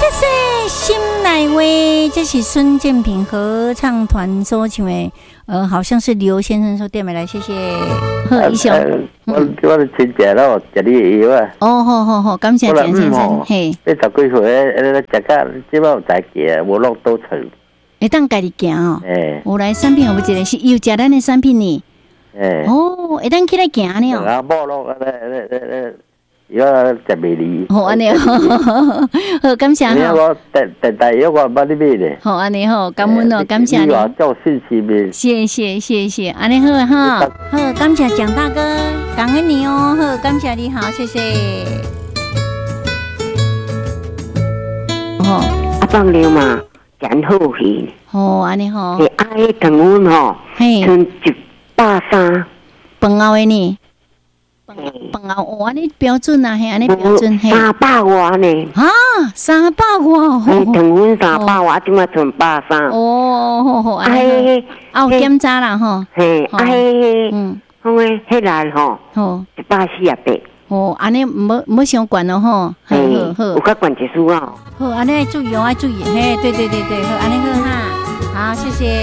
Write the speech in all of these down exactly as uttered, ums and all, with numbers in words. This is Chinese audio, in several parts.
谢心乃威，这是孙建平合唱团所唱的，呃，好像是刘先生说点的来，谢谢贺一雄。 我我亲戚咯，食你的药啊。 哦，好好好，感谢简先生。嘿， 你十几岁，呃，食到即摆有在行，无落倒床。 会当家己行哦。 诶， 有来产品有一个是又食咱的产品呢。 诶。 哦，会当起来行呢哦。 啊，无咯，咧咧咧咧。要食袂离， 好安尼，好感谢哈。 我第第第一我捌你买咧。 好安尼好，感恩哦，感谢你。 做信息面。 谢谢谢谢，安尼好哈，好感谢蒋大哥，感恩你哦，好感谢你好，谢谢。 哦，阿放了嘛，真好去。 好安尼好。 诶，阿迄糖温吼， 嘿， 剩一百三。 饭后的呢？饭后哦，安尼标准啊，嘿，安尼标准嘿。 三百外呢？ 啊，三百外。 嘿，糖温三百外，即马剩百三。 哦，好好，安尼好。啊，有检查啦吼。 嘿，啊嘿， 嗯， 好诶，迄内吼， 好， 一百四十八。 哦，安尼唔好唔好伤悬咯吼。好好好。 有较悬一丝哦。 好，安尼爱注意哦，爱注意，嘿，对对对对，好，安尼好哈。好，谢谢。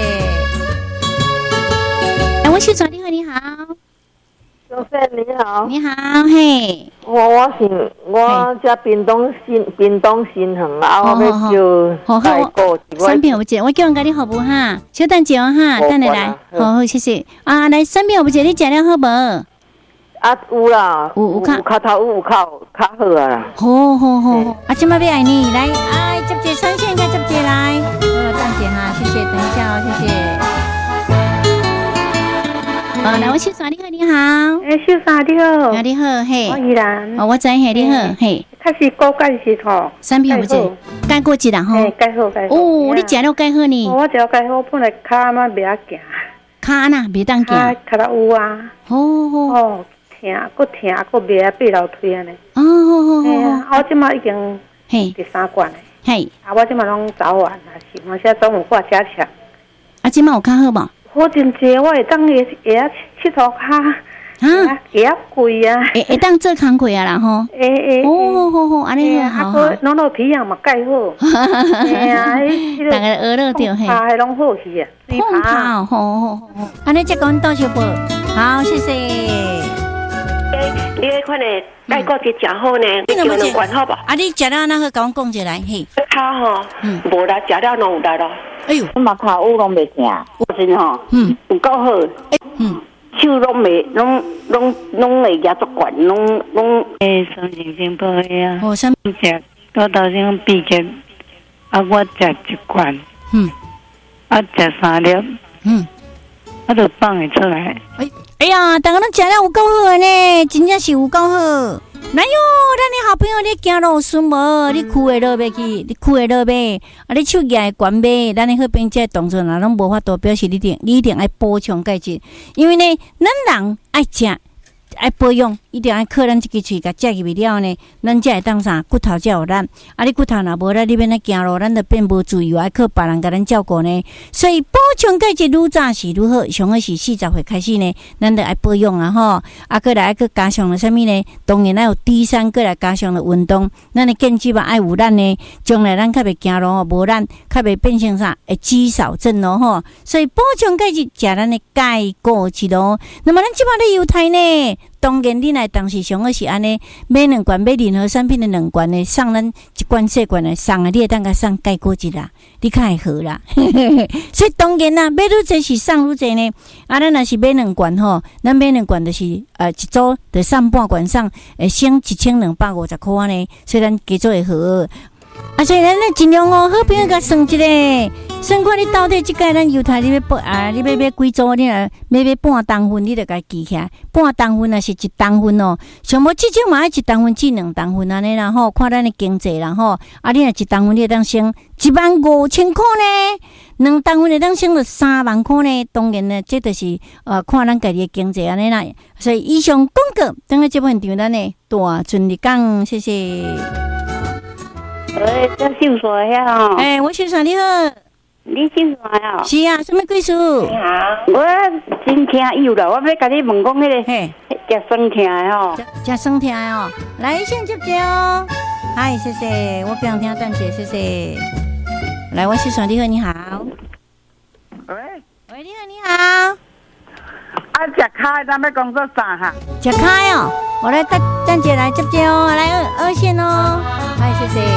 哎，我秀传你好，你好。 小芬你好， 你好，嘿， 我我是我家屏东新屏东新恒啊，我要就代购一三片有节，我叫人家你好不哈？小等一下哈，等你来，好好谢谢。啊，来三片有节，你食了好无？ 啊有啦， 有有卡， 有卡头有卡卡好啊啦。 好好好，啊，今麦要爱你来，哎，接接三线，该接接来，好，等姐哈，谢谢，等一下哦，谢谢。哦，来，我秀莎你好，你好。 诶，秀莎你好。 啊，你好，嘿。 我依然。 哦，我知嘿，你好，嘿。 开始高钙是吼。 三片有节，钙过一啦吼。 嘿，钙好钙好。 哦，你食了钙好呢？ 我食了钙好，本来骹嘛袂晓行。 骹呐，袂当行。 骹骹到有啊。 哦哦。 哦，疼，佫疼，佫袂晓爬楼梯安尼。 哦哦哦。 嘿啊，我即马已经嘿第三罐嘞。 嘿。 啊，我即马拢早晚啊，是我现在中午我加强。 啊，即马有较好无？ 好真济，我会当会会晓佚佗骹，啊，会晓跪啊， 会会当做工课啊啦吼。 诶诶， 哦好好，安尼好好。 啊，佫弄到皮样嘛盖好。嘿啊，迄大家学了着嘿。 爬迄拢好去啊，水爬。好好好，安尼再讲多少步？好，谢谢。 你迄款的钙骨质诚好呢，你叫人管好吧？ 啊，你食了那个，甲我讲一来嘿。 骹吼，嗯，无力食了拢有力咯。 哎呦， 我嘛骹有拢袂疼，有真吼，嗯，有够好，嗯，手拢袂，拢拢拢会举足悬，拢拢诶，心情真不好啊。 哦，什么食？我头先闭结，啊，我食一罐，嗯，啊，食三粒，嗯，啊，就放会出来。 哎，哎呀，大家拢食了有够好呢，真正是有够好。哪有，咱的好朋友，你行路顺无？你裤会落袂去，你裤会落袂？啊，你手举会悬袂？咱的好朋友这动作若拢无法度，表示你定你一定爱补充钙质，因为呢，咱人爱食。爱保养，一定爱靠咱这个喙甲食入去了呢，咱才会当啥骨头才有力。啊，你骨头若无力，你免来行路，咱就变无自由，爱靠别人甲咱照顾呢。所以补充钙质愈早是愈好，上好是四十岁开始呢，咱就爱保养啊吼。啊，过来去加上了啥物呢？当然爱有低三，过来加上了运动，咱的健肌嘛爱有咱呢，将来咱较袂行路哦，无咱较袂变成啥会肌少症咯吼。所以补充钙质，食咱的钙骨质咯。那么咱即摆咧犹太呢？当然，你来当时上好是安尼，买两罐，买任何产品的两罐的，送咱一罐细罐的送啊，你会当甲送钙骨质啦，你较会好啦。所以当然啦，买愈济是送愈济呢。啊，咱若是买两罐吼，咱买两罐就是呃一组就送半罐，送诶省一千两百五十块安尼，所以咱加做会好。啊，所以咱咧尽量哦，好朋友甲算一个，算看你到底即届咱犹太你要报啊，你要买几组，你若要买半当份，你就甲记起来。半当份也是一当份哦，上无至少嘛爱一当份至两当份安尼啦吼，看咱的经济啦吼。啊，你若一当份你会当省一万五千块呢，两当份会当省了三万块呢。当然呢，这就是呃看咱家己的经济安尼啦。所以以上广告，等下这部分场咱呢大顺利讲，谢谢。 诶，这秀水遐吼。 诶，我秀水你好。 你秀水哦。 是啊，什么贵事？ 你好。我真听有啦，我要甲你问讲迄个，嘿，食酸疼的吼。 食酸疼的哦，来先接接哦。 嗨，谢谢，我不想听蛋姐，谢谢。来，我是爽你好，你好。 喂， 喂，你好，你好。 啊，食开，咱要工作啥哈？ 食开哦，我来蛋蛋姐来接接哦，来二二线哦。嗨，谢谢。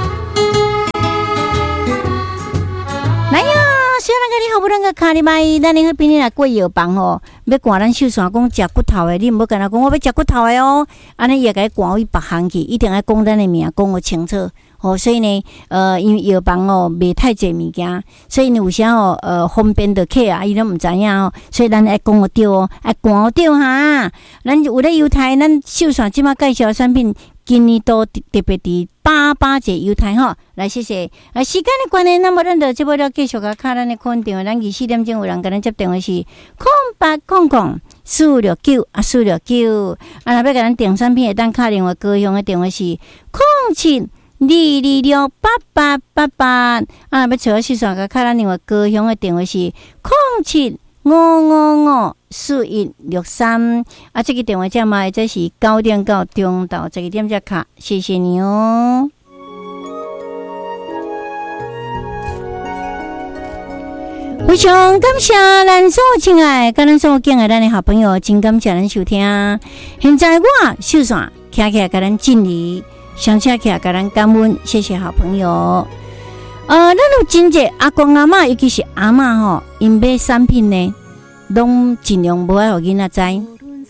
来呀！小人个你好不能个卡你买，咱你去边来过药房吼，要赶咱秀山讲食骨头的，你唔好跟他讲我要食骨头的哦，安尼也该赶去别行去，一定要讲咱的名讲个清楚。哦，所以呢，呃，因为药房哦卖太济物件，所以呢有时候呃方便的客啊，伊都唔知影哦，所以咱爱讲个对哦，爱赶对哈。咱有咧优待，咱秀山即马介绍产品。今年都特别伫八八节优待吼，来谢谢。啊，时间的关系，那么咱就这波要继续甲卡咱的空电话，咱二四点钟有人跟咱接电话是空八空空四六九啊四六九，啊，若要甲咱订产品，当卡电话高雄的电话是空七二二六八八八八，啊，若要找四线甲卡咱电话高雄的电话是空七五五五。四一六三啊，这个电话号码这是九点到中到这个点才卡，谢谢你哦。非常感谢咱所有亲爱、跟咱所有敬爱咱的好朋友，真感谢咱收听。现在我秀山徛起来跟咱敬礼，上车起来跟咱感恩，谢谢好朋友。呃，咱有真济阿公阿嬷，尤其是阿嬷吼，因买产品呢。拢尽量不要给囡仔知。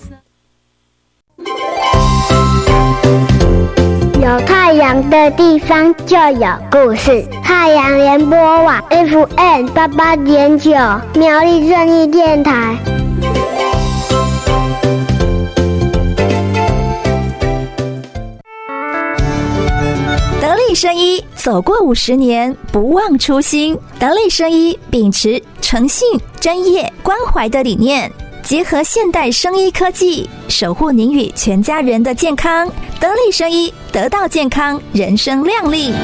有太阳的地方就有故事。太阳联播网 F M 八八点九，苗栗正义电台。 得力生医走过五十年，不忘初心。得力生医秉持诚信、专业、关怀的理念，结合现代生医科技，守护您与全家人的健康。得力生医，得到健康，人生亮丽。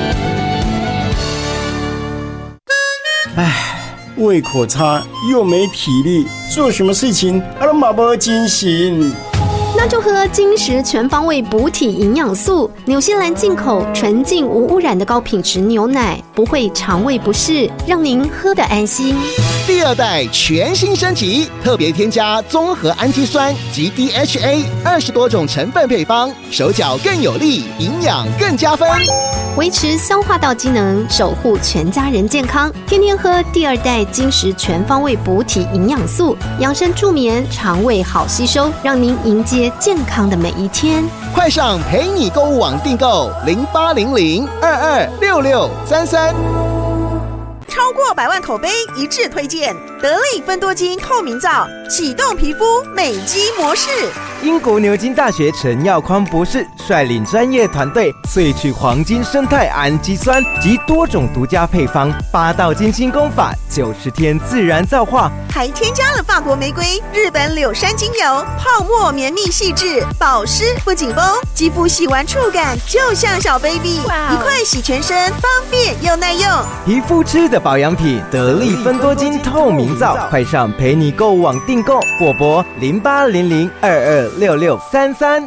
唉，胃口差又没体力，做什么事情啊都马不精神。 那就喝金石全方位补体营养素，纽西兰进口纯净无污染的高品质牛奶，不会肠胃不适，让您喝得安心。 第二代全新升级，特别添加综合氨基酸及 D H A 二十多种成分配方，手脚更有力，营养更加分， 维持消化道机能，守护全家人健康。天天喝第二代金石全方位补体营养素，养生助眠，肠胃好吸收，让您迎接健康的每一天。 快上陪你购物网订购零八零零二二六六三三。 超过百万口碑一致推荐得力芬多精透明皂，启动皮肤美肌模式。 英国牛津大学陈耀匡博士率领专业团队萃取黄金生态氨基酸及多种独家配方，八道金星功法，九十天自然皂化， 还添加了法国玫瑰、日本柳杉精油，泡沫绵密细致，保湿不紧绷，肌肤洗完触感就像小 baby， 一块洗全身，方便又耐用。 皮肤吃的保养品，得力芬多精透明皂，快上陪你购物网订购，或拨零八零零二二六六三三。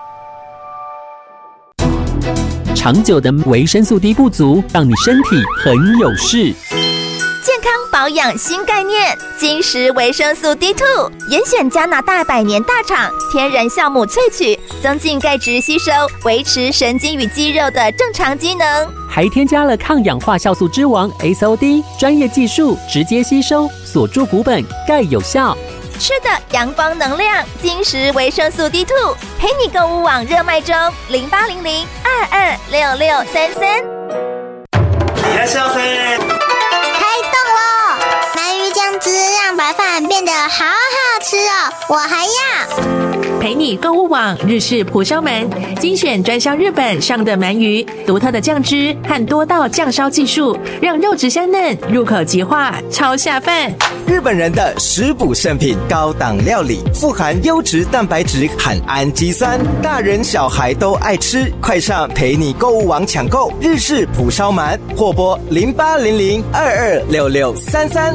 长久的维生素 D 不足，让你身体很有事。 健康保养新概念，金石维生素 D 二 严选加拿大百年大厂天然酵母萃取，增进钙质吸收，维持神经与肌肉的正常机能， 还添加了抗氧化酵素之王 S O D， 专业技术直接吸收，锁住骨本，钙有效。 吃的阳光能量，金石维生素 D 二 陪你购物网热卖中，零八零零二二六六三三。 いらっしゃいませ。 开动喽！鳗鱼酱汁让白饭变得好好吃哦，我还要。 陪你购物网日式蒲烧鳗，精选专销日本上的鳗鱼，独特的酱汁和多道酱烧技术，让肉质香嫩，入口即化，超下饭。 日本人的食补圣品，高档料理，富含优质蛋白质和氨基酸，大人小孩都爱吃。快上陪你购物网抢购日式蒲烧鳗，或拨零八零零二二六六三三。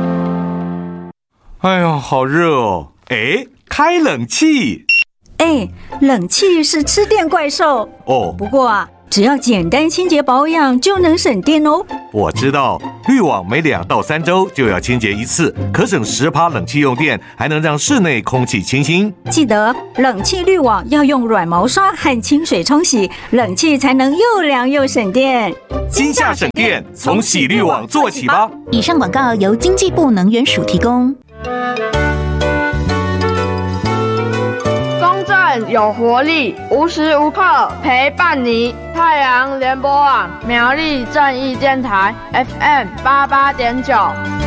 哎呦，好热哦！哎，开冷气。 哎，冷气是吃电怪兽哦。 不过啊， 只要简单清洁保养就能省电哦。 我知道，滤网每两到三周就要清洁一次，可省十趴冷气用电，还能让室内空气清新。 记得冷气滤网要用软毛刷和清水冲洗，冷气才能又凉又省电。 今夏省电，从洗滤网做起吧。 以上广告由经济部能源署提供。 公正有活力，无时无刻陪伴你。太阳联播网苗栗正义电台 F M 八八点九。